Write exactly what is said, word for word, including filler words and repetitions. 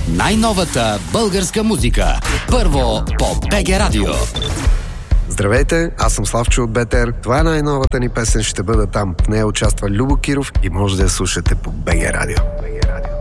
Най-новата българска музика. Първо по БГ Радио. Здравейте, аз съм Славчо от БТР. Това е най-новата ни песен, ще бъда там. В нея участва Любо Киров и може да я слушате по БГ Радио. БГ Радио.